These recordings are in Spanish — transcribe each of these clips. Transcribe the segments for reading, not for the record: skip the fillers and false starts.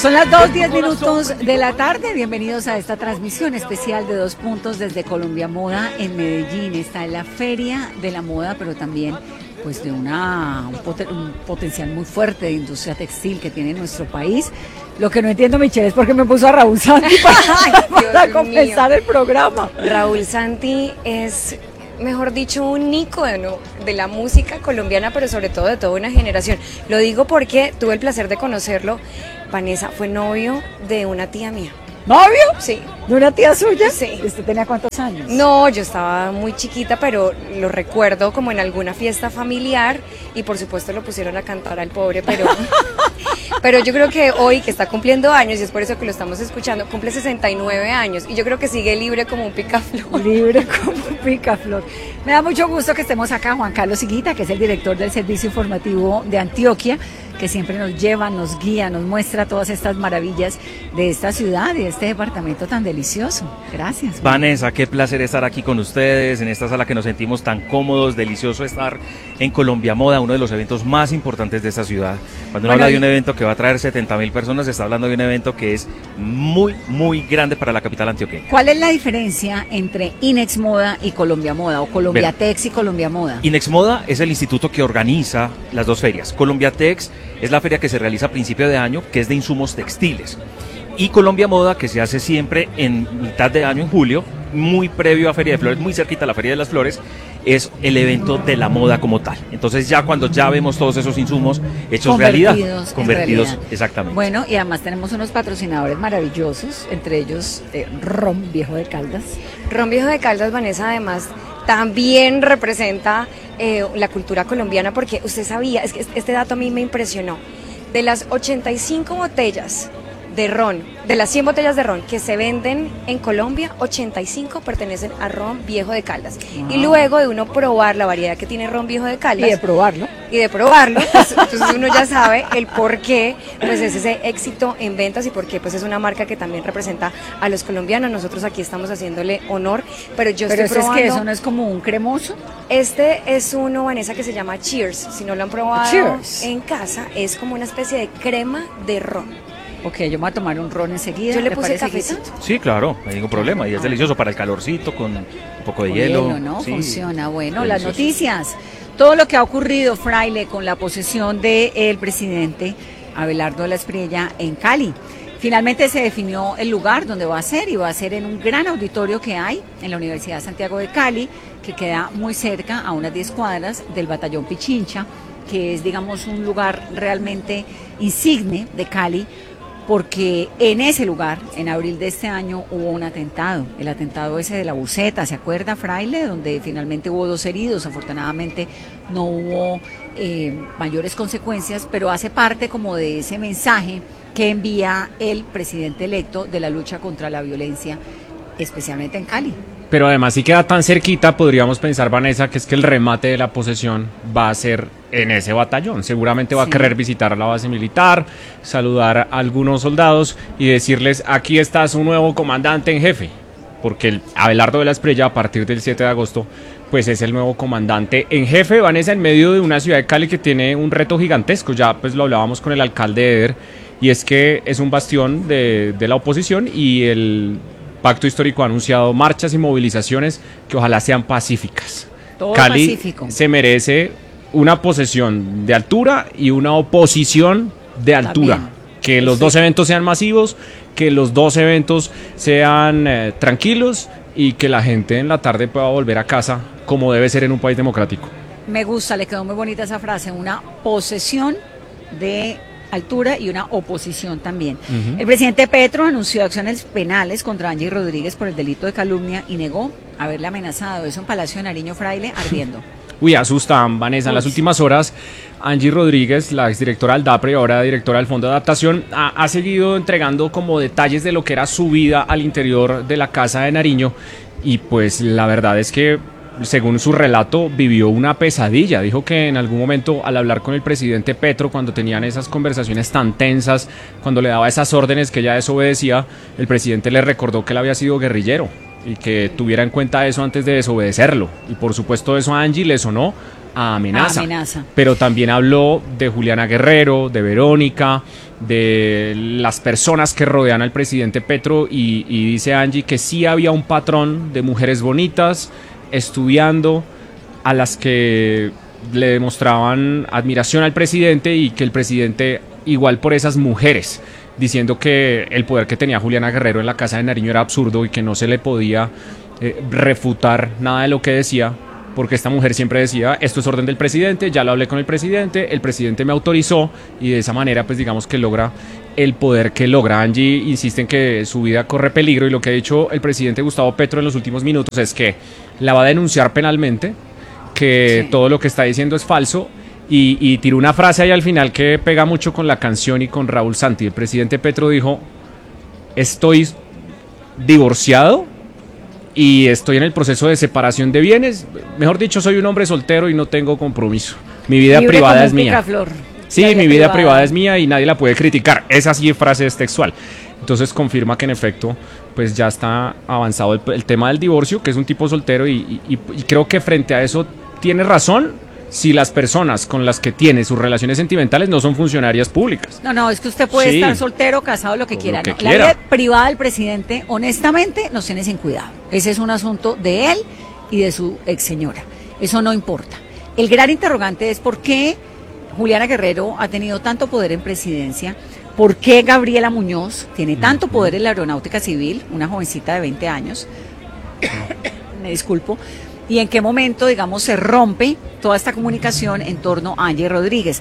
Son las 2:10 de la tarde. Bienvenidos a esta transmisión especial de Dos Puntos desde Colombia Moda en Medellín. Está en la Feria de la Moda, pero también pues de un potencial muy fuerte de industria textil que tiene nuestro país. Lo que no entiendo, Michelle, es por qué me puso a Raúl Santi para comenzar el programa. Raúl Santi es, mejor dicho, un ícono de la música colombiana, pero sobre todo de toda una generación. Lo digo porque tuve el placer de conocerlo. Vanessa fue novio de una tía mía. ¿Novio? Sí. ¿De una tía suya? Sí. ¿Usted tenía cuántos años? No, yo estaba muy chiquita, pero lo recuerdo como en alguna fiesta familiar y por supuesto lo pusieron a cantar al pobre, pero yo creo que hoy que está cumpliendo años, y es por eso que lo estamos escuchando, cumple 69 años y yo creo que sigue libre como un picaflor. Libre como un picaflor. Me da mucho gusto que estemos acá, Juan Carlos Higuita, que es el director del Servicio Informativo de Antioquia, que siempre nos lleva, nos guía, nos muestra todas estas maravillas de esta ciudad y de este departamento tan delicioso. Gracias. Vanessa, qué placer estar aquí con ustedes, en esta sala que nos sentimos tan cómodos, delicioso estar en Colombia Moda, uno de los eventos más importantes de esta ciudad. Cuando uno habla de un evento que va a traer 70.000 personas, se está hablando de un evento que es muy, muy grande para la capital antioqueña. ¿Cuál es la diferencia entre Inex Moda y Colombia Moda, o Colombiatex y Colombia Moda? Inex Moda es el instituto que organiza las dos ferias. Colombiatex es la feria que se realiza a principio de año, que es de insumos textiles. Y Colombia Moda, que se hace siempre en mitad de año, en julio, muy previo a Feria de Flores, muy cerquita a la Feria de las Flores, es el evento de la moda como tal. Entonces ya cuando ya vemos todos esos insumos hechos realidad, convertidos, exactamente. Bueno, y además tenemos unos patrocinadores maravillosos, entre ellos Ron Viejo de Caldas. Ron Viejo de Caldas, Vanessa, además también representa la cultura colombiana, porque usted sabía, es que este dato a mí me impresionó, de las 85 botellas de ron, de las 100 botellas de ron que se venden en Colombia, 85 pertenecen a Ron Viejo de Caldas. Wow. Y luego de uno probar la variedad que tiene Ron Viejo de Caldas. Y de probarlo, pues, entonces uno ya sabe el por qué pues es ese éxito en ventas y por qué pues es una marca que también representa a los colombianos. Nosotros aquí estamos haciéndole honor, pero estoy probando. Es que eso no es como un cremoso. Este es uno, Vanessa, que se llama Cheers. Si no lo han probado en casa, es como una especie de crema de ron. Ok, yo me voy a tomar un ron enseguida. Yo le puse cafecito. Sí, claro, no hay ningún problema. Y es delicioso para el calorcito, con un poco de hielo. ¿No? Sí. Funciona. Bueno, delicioso. Las noticias. Todo lo que ha ocurrido, Fraile, con la posesión del presidente Abelardo de la Espriella en Cali. Finalmente se definió el lugar donde va a ser, y va a ser en un gran auditorio que hay en la Universidad de Santiago de Cali, que queda muy cerca, a unas 10 cuadras del Batallón Pichincha, que es, digamos, un lugar realmente insigne de Cali, porque en ese lugar, en abril de este año, hubo un atentado, el atentado ese de la Buceta, ¿se acuerda, Fraile? Donde finalmente hubo 2 heridos, afortunadamente no hubo mayores consecuencias, pero hace parte como de ese mensaje que envía el presidente electo de la lucha contra la violencia, especialmente en Cali. Pero además si queda tan cerquita, podríamos pensar, Vanessa, que es que el remate de la posesión va a ser en ese batallón. Seguramente va a querer visitar la base militar, saludar a algunos soldados y decirles: aquí está su nuevo comandante en jefe. Porque el Abelardo de la Espriella, a partir del 7 de agosto, pues es el nuevo comandante en jefe, Vanessa, en medio de una ciudad de Cali que tiene un reto gigantesco. Ya pues lo hablábamos con el alcalde Eder, y es que es un bastión de la oposición, y el Pacto Histórico ha anunciado marchas y movilizaciones que ojalá sean pacíficas. Todo Cali pacífico. Se merece una posesión de altura y una oposición de altura. También. Que los dos eventos sean masivos, que los dos eventos sean tranquilos, y que la gente en la tarde pueda volver a casa como debe ser en un país democrático. Me gusta, le quedó muy bonita esa frase, una posesión de altura y una oposición también. El presidente Petro anunció acciones penales contra Angie Rodríguez por el delito de calumnia y negó haberle amenazado. Es un Palacio de Nariño, Fraile, ardiendo. Uy, asustan, Vanessa. En las últimas horas, Angie Rodríguez, la exdirectora del DAPRE y ahora directora del Fondo de Adaptación, ha seguido entregando como detalles de lo que era su vida al interior de la casa de Nariño, y pues la verdad es que, según su relato, vivió una pesadilla. Dijo que en algún momento, al hablar con el presidente Petro, cuando tenían esas conversaciones tan tensas, cuando le daba esas órdenes que ella desobedecía, el presidente le recordó que él había sido guerrillero y que tuviera en cuenta eso antes de desobedecerlo. Y por supuesto eso a Angie le sonó a amenaza. Amenaza. Pero también habló de Juliana Guerrero, de Verónica, de las personas que rodean al presidente Petro y dice Angie que sí había un patrón de mujeres bonitas estudiando a las que le demostraban admiración al presidente y que el presidente igual por esas mujeres, diciendo que el poder que tenía Juliana Guerrero en la Casa de Nariño era absurdo y que no se le podía refutar nada de lo que decía, porque esta mujer siempre decía, esto es orden del presidente, ya lo hablé con el presidente me autorizó, y de esa manera pues digamos que logra el poder que logra. Angie insiste en que su vida corre peligro, y lo que ha dicho el presidente Gustavo Petro en los últimos minutos es que la va a denunciar penalmente, que sí, todo lo que está diciendo es falso, y tiró una frase ahí al final que pega mucho con la canción y con Raúl Santi. El presidente Petro dijo, estoy divorciado y estoy en el proceso de separación de bienes, mejor dicho, soy un hombre soltero y no tengo compromiso, mi vida libre privada como es un mía. picaflor. Sí, mi vida privada es mía y nadie la puede criticar. Esa sí frase es textual. Entonces confirma que en efecto pues ya está avanzado el tema del divorcio, que es un tipo soltero, y creo que frente a eso tiene razón si las personas con las que tiene sus relaciones sentimentales no son funcionarias públicas. No, es que usted puede Sí, estar soltero, casado, lo que quiera. lo que No, quiera. la vida privada del presidente, honestamente, nos tiene sin cuidado. Ese es un asunto de él y de su ex señora. Eso no importa. El gran interrogante es por qué Juliana Guerrero ha tenido tanto poder en presidencia, por qué Gabriela Muñoz tiene tanto poder en la aeronáutica civil, una jovencita de 20 años, me disculpo, y en qué momento, digamos, se rompe toda esta comunicación en torno a Angie Rodríguez.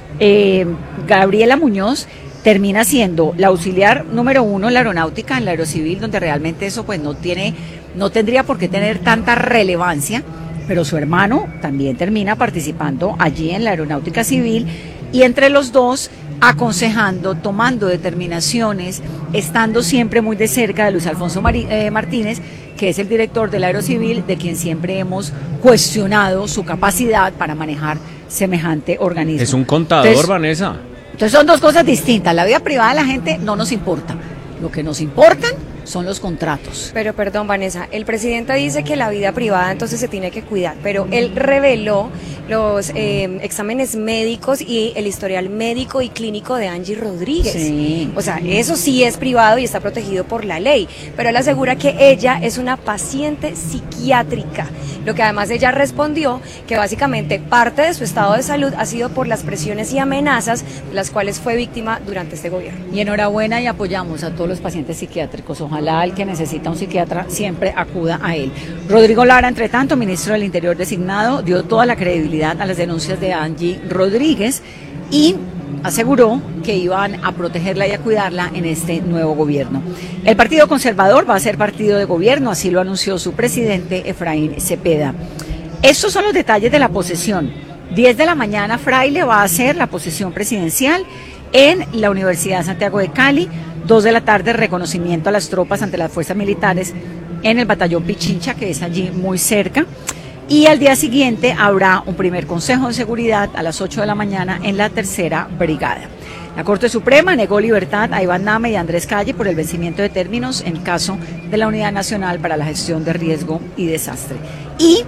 Gabriela Muñoz termina siendo la auxiliar número 1 en la aeronáutica, en la aerocivil, donde realmente eso pues no tendría por qué tener tanta relevancia, pero su hermano también termina participando allí en la aeronáutica civil, y entre los dos aconsejando, tomando determinaciones, estando siempre muy de cerca de Luis Alfonso Martínez, que es el director del Aerocivil, de quien siempre hemos cuestionado su capacidad para manejar semejante organismo. Es un contador, entonces, Vanessa. Entonces son dos cosas distintas. La vida privada de la gente no nos importa. Lo que nos importan son los contratos. Pero perdón, Vanessa, el presidente dice que la vida privada entonces se tiene que cuidar, pero él reveló los exámenes médicos y el historial médico y clínico de Angie Rodríguez. Sí. O sea, eso sí es privado y está protegido por la ley, pero él asegura que ella es una paciente psiquiátrica, lo que además ella respondió que básicamente parte de su estado de salud ha sido por las presiones y amenazas de las cuales fue víctima durante este gobierno. Y enhorabuena, y apoyamos a todos los pacientes psiquiátricos. Ojalá el que necesita un psiquiatra siempre acuda a él. Rodrigo Lara, entre tanto, ministro del Interior designado, dio toda la credibilidad a las denuncias de Angie Rodríguez y aseguró que iban a protegerla y a cuidarla en este nuevo gobierno. El Partido Conservador va a ser partido de gobierno, así lo anunció su presidente Efraín Cepeda. Estos son los detalles de la posesión. 10 de la mañana, Fraile va a hacer la posesión presidencial en la Universidad de Santiago de Cali. 2 de la tarde, reconocimiento a las tropas ante las fuerzas militares en el batallón Pichincha, que es allí muy cerca. Y al día siguiente habrá un primer consejo de seguridad a las 8 de la mañana en la 3ª Brigada. La Corte Suprema negó libertad a Iván Name y Andrés Calle por el vencimiento de términos en caso de la Unidad Nacional para la Gestión de Riesgo y Desastre. Y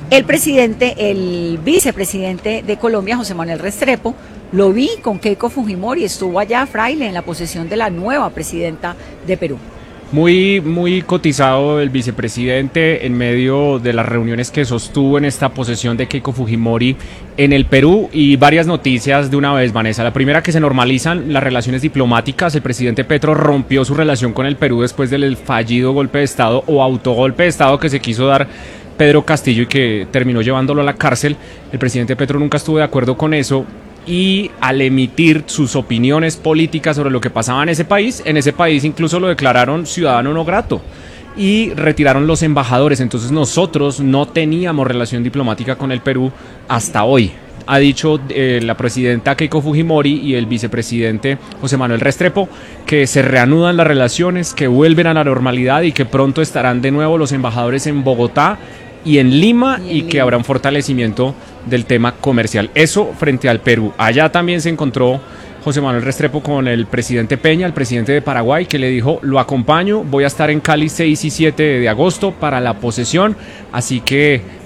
el vicepresidente de Colombia, José Manuel Restrepo, lo vi con Keiko Fujimori, estuvo allá, Fraile, en la posesión de la nueva presidenta de Perú. Muy cotizado el vicepresidente en medio de las reuniones que sostuvo en esta posesión de Keiko Fujimori en el Perú, y varias noticias de una vez, Vanessa. La primera, que se normalizan las relaciones diplomáticas. El presidente Petro rompió su relación con el Perú después del fallido golpe de Estado o autogolpe de Estado que se quiso dar Pedro Castillo y que terminó llevándolo a la cárcel. El presidente Petro nunca estuvo de acuerdo con eso, y al emitir sus opiniones políticas sobre lo que pasaba en ese país incluso lo declararon ciudadano no grato y retiraron los embajadores. Entonces nosotros no teníamos relación diplomática con el Perú hasta hoy. Ha dicho la presidenta Keiko Fujimori y el vicepresidente José Manuel Restrepo que se reanudan las relaciones, que vuelven a la normalidad y que pronto estarán de nuevo los embajadores en Bogotá y en Lima, y que habrá un fortalecimiento del tema comercial. Eso frente al Perú. Allá también se encontró José Manuel Restrepo con el presidente Peña, el presidente de Paraguay, que le dijo: lo acompaño, voy a estar en Cali 6 y 7 de agosto para la posesión, así que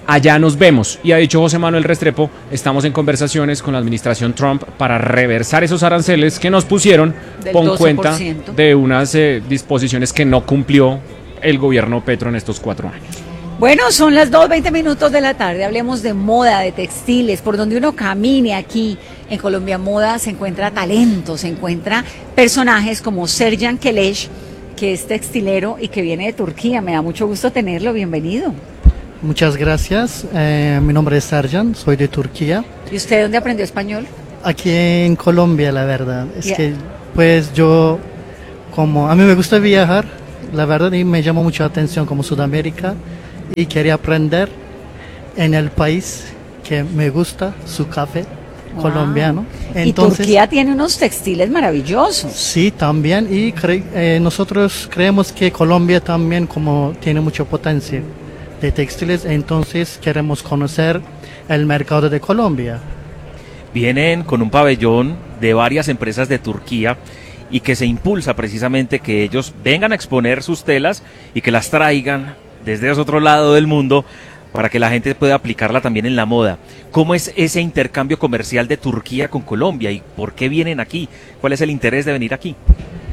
allá nos vemos. Y ha dicho José Manuel Restrepo, estamos en conversaciones con la administración Trump para reversar esos aranceles que nos pusieron Del con 12%. cuenta de unas disposiciones que no cumplió el gobierno Petro en estos 4 años. Bueno, son las 2:20 de la tarde, hablemos de moda, de textiles, por donde uno camine aquí en Colombia Moda se encuentra talento, se encuentra personajes como Serjan Keleş, que es textilero y que viene de Turquía. Me da mucho gusto tenerlo, bienvenido. Muchas gracias, mi nombre es Serjan, soy de Turquía, ¿Y usted dónde aprendió español? aquí en Colombia la verdad, es Ya. que pues yo, como a mí me gusta viajar, la verdad y me llama mucho la atención como Sudamérica y quería aprender en el país que me gusta, su café Wow. colombiano. Y Turquía tiene unos textiles maravillosos. Sí, también, y nosotros creemos que Colombia también como tiene mucha potencia de textiles, entonces queremos conocer el mercado de Colombia. Vienen con un pabellón de varias empresas de Turquía y que se impulsa precisamente que ellos vengan a exponer sus telas y que las traigan desde ese otro lado del mundo para que la gente pueda aplicarla también en la moda. ¿Cómo es ese intercambio comercial de Turquía con Colombia y por qué vienen aquí? ¿Cuál es el interés de venir aquí?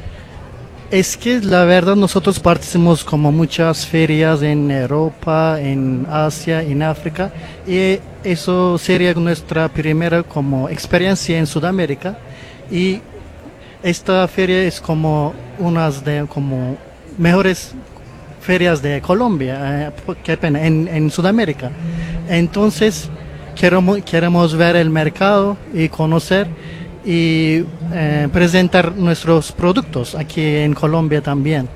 Es que la verdad nosotros participamos como muchas ferias en Europa, en Asia, en África, y eso sería nuestra primera como experiencia en Sudamérica, y esta feria es como unas de como mejores ferias de Colombia, qué pena, en Sudamérica. Entonces queremos ver el mercado y conocer y presentar nuestros productos aquí en Colombia también.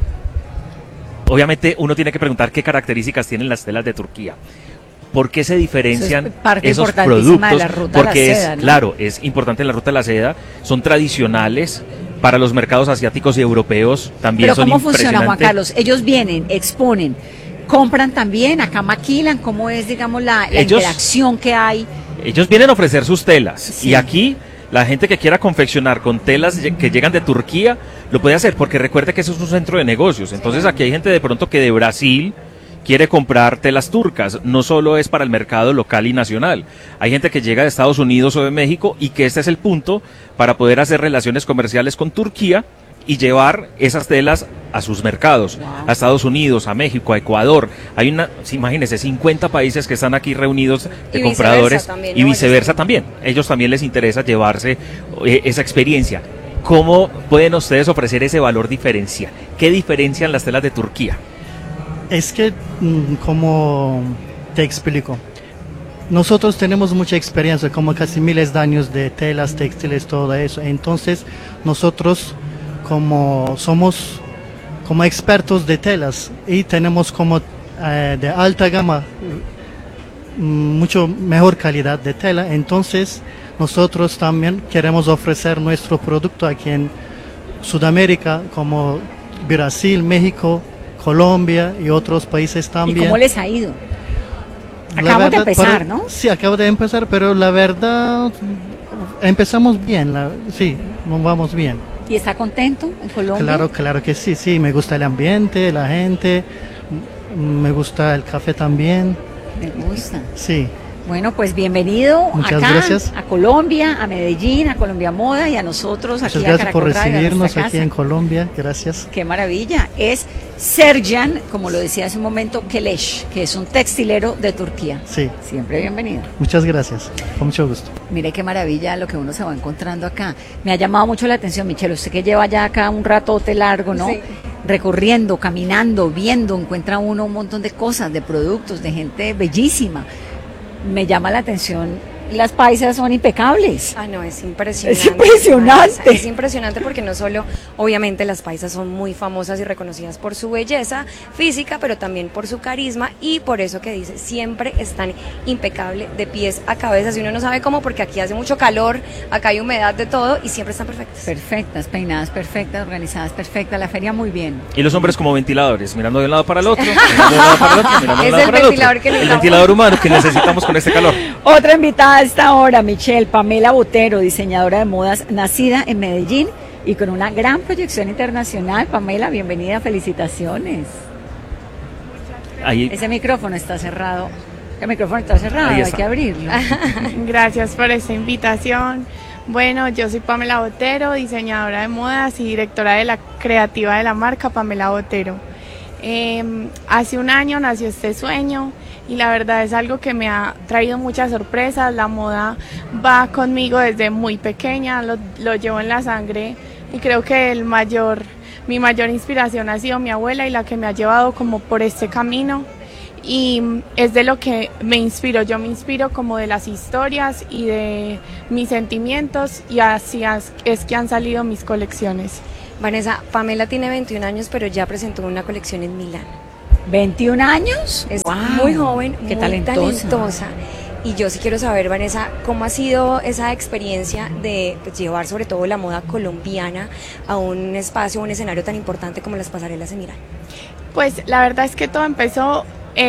Obviamente uno tiene que preguntar qué características tienen las telas de Turquía. ¿Por qué se diferencian Eso es parte esos importantísima productos? de la ruta de la Porque seda, ¿no? claro, es importante en la ruta de la seda, son tradicionales para los mercados asiáticos y europeos, también Pero son ¿cómo funciona, Juan impresionantes. Carlos? Ellos vienen, exponen, compran también, acá maquilan, ¿cómo es, digamos, la Ellos- interacción que hay? Ellos vienen a ofrecer sus telas Sí. y aquí la gente que quiera confeccionar con telas que llegan de Turquía lo puede hacer porque recuerde que eso es un centro de negocios. Entonces aquí hay gente de pronto que de Brasil quiere comprar telas turcas, no solo es para el mercado local y nacional. Hay gente que llega de Estados Unidos o de México y que este es el punto para poder hacer relaciones comerciales con Turquía y llevar esas telas a sus mercados, Wow. a Estados Unidos, a México, a Ecuador. Hay imagínense, 50 países que están aquí reunidos de Y viceversa compradores también, y ¿no? viceversa también. Ellos también les interesa llevarse esa experiencia. ¿Cómo pueden ustedes ofrecer ese valor diferencial? ¿Qué diferencian las telas de Turquía? Es que, como te explico, nosotros tenemos mucha experiencia, como casi miles de años de telas, textiles, todo eso. Entonces, nosotros como somos como expertos de telas y tenemos como de alta gama, mucho mejor calidad de tela. Entonces, nosotros también queremos ofrecer nuestro producto aquí en Sudamérica, como Brasil, México, Colombia y otros países ¿Y también. cómo les ha ido? La Acabamos de verdad, empezar, pero- ¿no? Sí, acabo de empezar, pero la verdad empezamos bien, sí, nos vamos bien. ¿Y está contento en Colombia? Claro que sí, sí, me gusta el ambiente, la gente, me gusta el café también, Me gusta. sí. Bueno, pues bienvenido Muchas acá, gracias. a Colombia, a Medellín, a Colombia Moda y a nosotros aquí Muchas a gracias por Caracol Radio, a recibirnos nuestra aquí casa. en Colombia, gracias. Qué maravilla. Es Serjan, como lo decía hace un momento, Keleş, que es un textilero de Turquía. Sí, Siempre bienvenido. muchas gracias, con mucho gusto. Mire qué maravilla lo que uno se va encontrando acá. Me ha llamado mucho la atención, Michelle, usted que lleva ya acá un ratote largo, ¿no? Sí. Recorriendo, caminando, viendo, encuentra uno un montón de cosas, de productos, de gente bellísima. Me llama la atención, las paisas son impecables. Ah, no, es impresionante. Es impresionante. Es impresionante porque no solo, obviamente, las paisas son muy famosas y reconocidas por su belleza física, pero también por su carisma y por eso que dice, siempre están impecables de pies a cabeza. Si uno no sabe cómo, porque aquí hace mucho calor, acá hay humedad de todo y siempre están perfectas. Perfectas, peinadas perfectas, organizadas perfectas, la feria muy bien. Y los hombres como ventiladores, mirando de un lado para el otro, mirando de un lado para el otro, mirando de Es un lado el para el otro. ventilador que El necesitamos. ventilador humano que necesitamos con este calor. Otra invitada a esta hora, Michelle, Pamela Botero, diseñadora de modas, nacida en Medellín y con una gran proyección internacional. Pamela, bienvenida, felicitaciones. Ahí, Ese micrófono está cerrado. El micrófono está cerrado, Ahí hay está. que abrirlo. Gracias por esta invitación. Bueno, yo soy Pamela Botero, diseñadora de modas y directora de la creativa de la marca Pamela Botero. Hace un año nació este sueño y la verdad es algo que me ha traído muchas sorpresas. La moda va conmigo desde muy pequeña, lo llevo en la sangre y creo que mi mayor inspiración ha sido mi abuela y la que me ha llevado como por este camino. Y es de lo que me inspiro, yo me inspiro como de las historias y de mis sentimientos y así es que han salido mis colecciones. Vanessa, Pamela tiene 21 años, pero ya presentó una colección en Milán. 21 años. Es Wow. muy joven, Qué muy talentosa. talentosa. Y yo sí quiero saber, Vanessa, ¿cómo ha sido esa experiencia de llevar sobre todo la moda colombiana a un espacio, un escenario tan importante como las pasarelas en Milán? Pues la verdad es que todo empezó,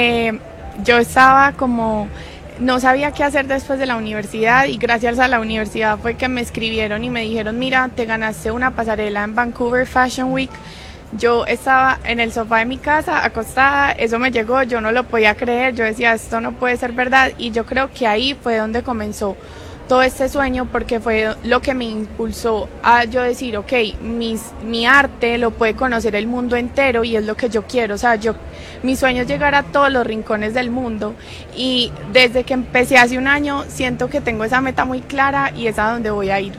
yo estaba como, no sabía qué hacer después de la universidad y gracias a la universidad fue que me escribieron y me dijeron, mira, te ganaste una pasarela en Vancouver Fashion Week. Yo estaba en el sofá de mi casa acostada, eso me llegó, yo no lo podía creer, yo decía, esto no puede ser verdad y yo creo que ahí fue donde comenzó todo este sueño porque fue lo que me impulsó a yo decir, ok, mi arte lo puede conocer el mundo entero y es lo que yo quiero, o sea, mi sueño es llegar a todos los rincones del mundo y desde que empecé hace un año siento que tengo esa meta muy clara y es a donde voy a ir.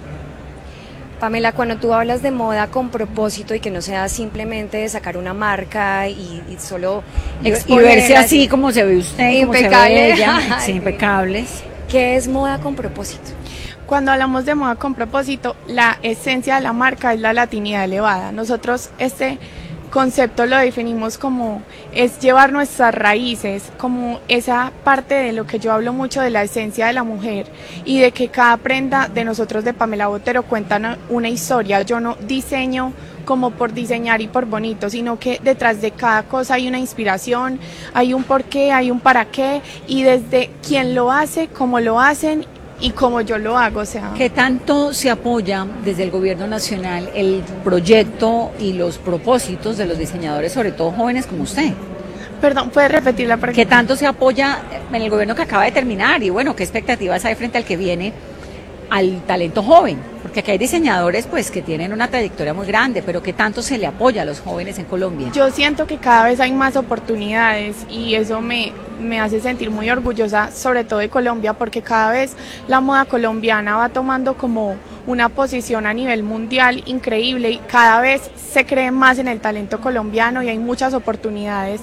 Pamela, cuando tú hablas de moda con propósito y que no sea simplemente de sacar una marca y solo Y exponerla, verse así como se ve usted, como se Impecable. ve ella, Ay, sí, impecables. ¿qué es moda con propósito? Cuando hablamos de moda con propósito, la esencia de la marca es la latinidad elevada. Nosotros este concepto lo definimos como es llevar nuestras raíces, como esa parte de lo que yo hablo mucho de la esencia de la mujer y de que cada prenda de nosotros de Pamela Botero cuenta una historia. Yo no diseño como por diseñar y por bonito, sino que detrás de cada cosa hay una inspiración, hay un porqué, hay un para qué y desde quién lo hace, cómo lo hacen y como yo lo hago, o sea. ¿Qué tanto se apoya desde el gobierno nacional el proyecto y los propósitos de los diseñadores, sobre todo jóvenes como usted? Perdón, ¿puedes repetir la pregunta? ¿Qué tanto se apoya en el gobierno que acaba de terminar? Y bueno, ¿qué expectativas hay frente al que viene al talento joven? Porque aquí hay diseñadores pues que tienen una trayectoria muy grande, pero ¿qué tanto se le apoya a los jóvenes en Colombia? Yo siento que cada vez hay más oportunidades y eso me hace sentir muy orgullosa, sobre todo de Colombia, porque cada vez la moda colombiana va tomando como una posición a nivel mundial increíble y cada vez se cree más en el talento colombiano y hay muchas oportunidades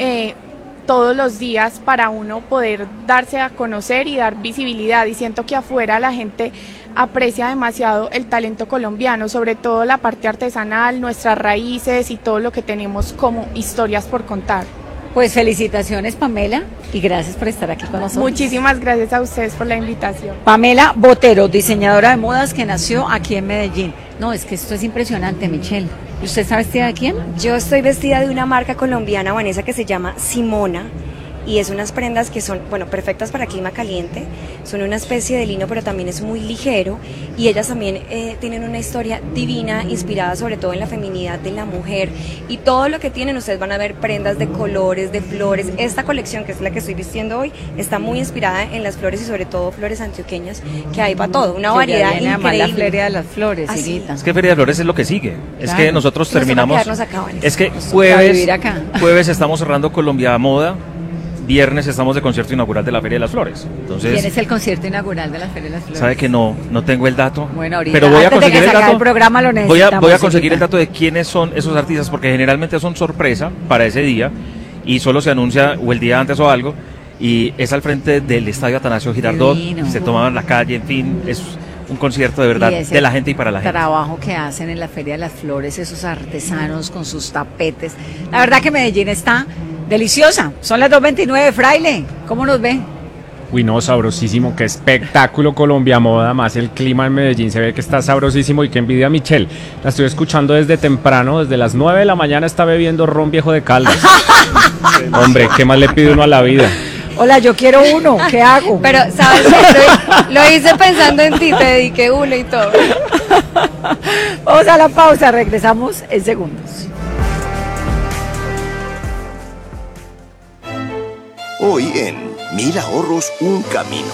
todos los días para uno poder darse a conocer y dar visibilidad y siento que afuera la gente aprecia demasiado el talento colombiano, sobre todo la parte artesanal, nuestras raíces y todo lo que tenemos como historias por contar. Pues felicitaciones, Pamela, y gracias por estar aquí con nosotros. Muchísimas gracias a ustedes por la invitación. Pamela Botero, diseñadora de modas que nació aquí en Medellín. No, es que esto es impresionante, Michelle. ¿Y usted está vestida de quién? Yo estoy vestida de una marca colombiana, Vanessa, que se llama Simona. Y es unas prendas que son, bueno, perfectas para clima caliente, son una especie de lino, pero también es muy ligero y ellas también tienen una historia divina, inspirada sobre todo en la feminidad de la mujer y todo lo que tienen, ustedes van a ver prendas de colores, de flores. Esta colección, que es la que estoy vistiendo hoy, está muy inspirada en las flores y sobre todo flores antioqueñas, que hay para todo, una variedad viene además increíble. la feria de las flores, Así. Higuita. Es que Feria de Flores es lo que sigue. Es Claro. que nosotros Nos toca terminamos. quedarnos acá, Vanessa. Es que toca vivir acá. jueves estamos cerrando Colombia Moda. Viernes estamos de concierto inaugural de la Feria de las Flores. ¿Quién Entonces, es el concierto inaugural de la Feria de las Flores? sabe que no tengo el dato. Bueno, ahorita, pero voy a antes de que conseguir el se acabe dato. el programa, lo voy a necesitamos, conseguir el Higuita. dato de quiénes son esos artistas, porque generalmente son sorpresa para ese día y solo se anuncia o el día antes o algo. Y es al frente del Estadio Atanasio Girardot. Divino. Se tomaban la calle, en fin, es un concierto de verdad Y ese de la gente y para la gente. trabajo que hacen en la Feria de las Flores, esos artesanos con sus tapetes. La verdad que Medellín está deliciosa. Son las 2:29, Fraile. ¿Cómo nos ve? Uy, no, sabrosísimo, qué espectáculo Colombia Moda, más el clima en Medellín se ve que está sabrosísimo y qué envidia Michelle. La estoy escuchando desde temprano, desde las 9 de la mañana está bebiendo ron viejo de Caldas. Hombre, ¿qué más le pide uno a la vida? Hola, yo quiero uno. ¿Qué hago? Pero, ¿sabes qué? Lo hice pensando en ti, te dediqué uno y todo. Vamos a la pausa, regresamos en segundos. Hoy en 1000 ahorros, un camino.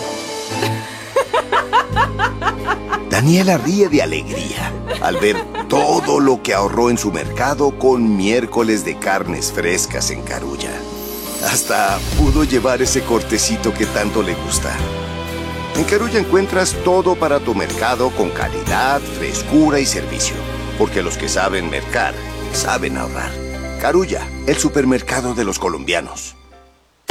Daniela ríe de alegría al ver todo lo que ahorró en su mercado con miércoles de carnes frescas en Carulla. Hasta pudo llevar ese cortecito que tanto le gusta. En Carulla encuentras todo para tu mercado con calidad, frescura y servicio. Porque los que saben mercar, saben ahorrar. Carulla, el supermercado de los colombianos.